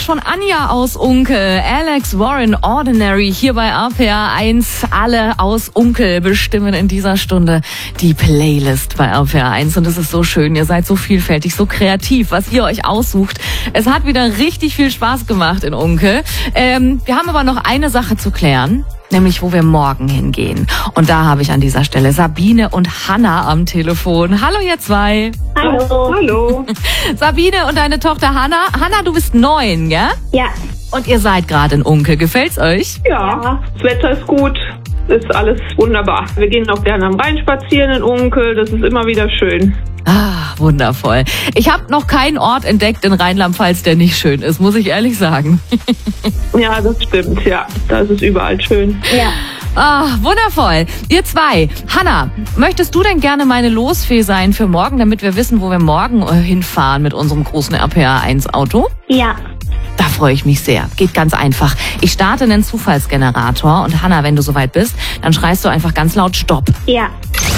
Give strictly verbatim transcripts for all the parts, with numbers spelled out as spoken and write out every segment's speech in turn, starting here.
schon Anja aus Unkel, Alex Warren, Ordinary hier bei R P R eins. Alle aus Unkel bestimmen in dieser Stunde die Playlist bei R P R eins. Und es ist so schön, ihr seid so vielfältig, so kreativ, was ihr euch aussucht. Es hat wieder richtig viel Spaß gemacht in Unkel. Ähm, wir haben aber noch eine Sache zu klären. Nämlich, wo wir morgen hingehen. Und da habe ich an dieser Stelle Sabine und Hanna am Telefon. Hallo, ihr zwei. Hallo. Hallo. Sabine und deine Tochter Hanna. Hanna, du bist neun, gell? Ja. Und ihr seid gerade in Unkel. Gefällt's euch? Ja, das Wetter ist gut. Ist alles wunderbar. Wir gehen auch gerne am Rhein spazieren in Unkel. Das ist immer wieder schön. Ah, wundervoll. Ich habe noch keinen Ort entdeckt in Rheinland-Pfalz, der nicht schön ist, muss ich ehrlich sagen. Ja, das stimmt. Ja, da ist es überall schön. Ja. Ah, wundervoll. Ihr zwei. Hanna, möchtest du denn gerne meine Losfee sein für morgen, damit wir wissen, wo wir morgen äh, hinfahren mit unserem großen R P R eins Auto? Ja. Da freue ich mich sehr. Geht ganz einfach. Ich starte einen Zufallsgenerator und Hanna, wenn du soweit bist, dann schreist du einfach ganz laut Stopp. Ja.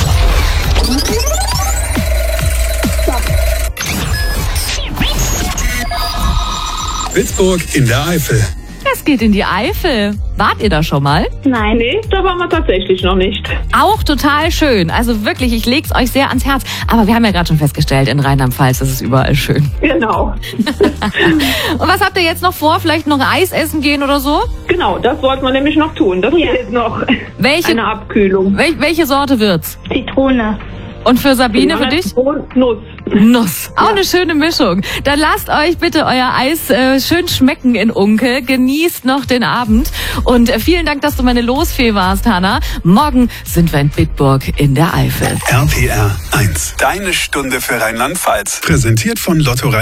Bitburg in der Eifel. Es geht in die Eifel. Wart ihr da schon mal? Nein. Nee, da waren wir tatsächlich noch nicht. Auch total schön. Also wirklich, ich leg's euch sehr ans Herz. Aber wir haben ja gerade schon festgestellt, in Rheinland-Pfalz ist es überall schön. Genau. Und was habt ihr jetzt noch vor? Vielleicht noch Eis essen gehen oder so? Genau, das wollten wir nämlich noch tun. Das Ja. fehlt noch. Welche, Eine Abkühlung. wel, welche Sorte wird's? Zitrone. Und für Sabine, für dich? Und Nuss. Nuss. Auch eine schöne Mischung. Dann lasst euch bitte euer Eis äh, schön schmecken in Unkel. Genießt noch den Abend. Und äh, vielen Dank, dass du meine Losfee warst, Hanna. Morgen sind wir in Bitburg in der Eifel. R P R eins. Deine Stunde für Rheinland-Pfalz. Präsentiert von Lotto